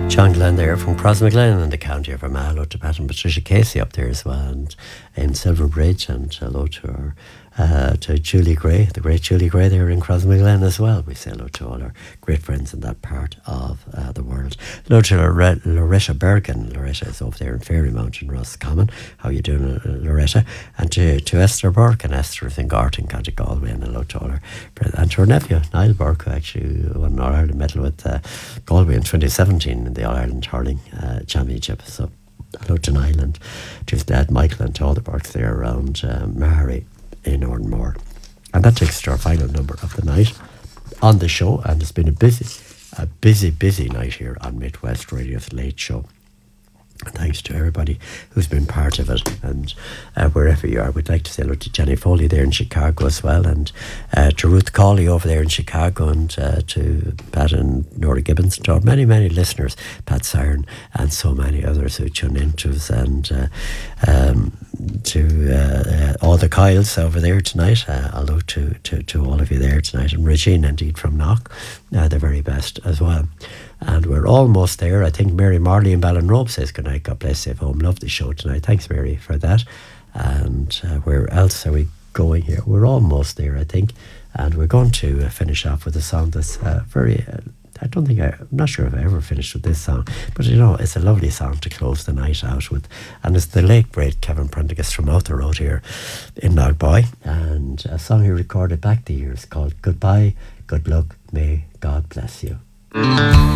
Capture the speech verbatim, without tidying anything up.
John Glenn there from Crossmaglen in the county of Armagh. Hello to Pat and Patricia Casey up there as well, and in Silverbridge, and hello to her, uh, to Julie Gray, the great Julie Gray there in Crossmaglen as well. We say hello to all our great friends in that part of uh, the world. Hello to Lore- Loretta Bergen. Loretta is over there in Fairymount in Roscommon. How you doing, uh, Loretta? And to, to Esther Burke, and Esther is in Garton, County Galway, and hello to all her, and to her nephew, Niall Burke, who actually won an All-Ireland medal with uh, Galway in twenty seventeen in the All-Ireland Hurling uh, Championship. So hello to Niall and to his dad Michael and to all the Burkes there around uh, Mary in Ornmore. And that takes us to our final number of the night on the show, and it's been a busy, a busy, busy night here on Midwest Radio's Late Show. And thanks to everybody who's been part of it, and uh, wherever you are, we'd like to say hello to Jenny Foley there in Chicago as well, and uh, to Ruth Cawley over there in Chicago, and uh, to Pat and Nora Gibbons, to our many, many listeners, Pat Siren, and so many others who tune into us, and uh, um, to uh, uh, all the Kyles over there tonight. Uh, hello to, to, to all of you there tonight, and Regina indeed from Knock, uh, the very best as well. And we're almost there. I think Mary Marley in Ballinrobe says good night, God bless, safe home. Love the show tonight. Thanks, Mary, for that. And uh, where else are we going here? We're almost there, I think. And we're going to uh, finish off with a song that's uh, very... Uh, I don't think I, I'm not sure if I ever finished with this song, but you know, it's a lovely song to close the night out with. And it's the late, great Kevin Prendergast from Out the Road here in Nogboy. And a song he recorded back the years called Goodbye, Good Luck, May God Bless You.